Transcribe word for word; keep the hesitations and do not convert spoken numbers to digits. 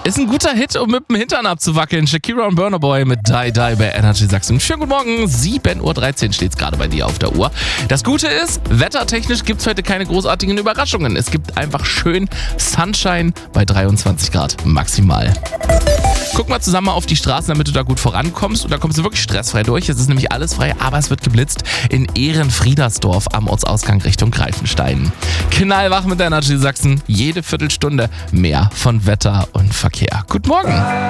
Ist ein guter Hit, um mit dem Hintern abzuwackeln. Shakira und Burna Boy mit Die Die bei Energy Sachsen. Schönen guten Morgen, sieben Uhr dreizehn steht es gerade bei dir auf der Uhr. Das Gute ist, wettertechnisch gibt es heute keine großartigen Überraschungen. Es gibt einfach schön Sunshine bei dreiundzwanzig Grad maximal. Guck mal zusammen auf die Straßen, damit du da gut vorankommst. Und da kommst du wirklich stressfrei durch. Es ist nämlich alles frei, aber es wird geblitzt in Ehrenfriedersdorf am Ortsausgang Richtung Greifenstein. Knallwach mit der Energy Sachsen. Jede Viertelstunde mehr von Wetter und Verkehr. Guten Morgen.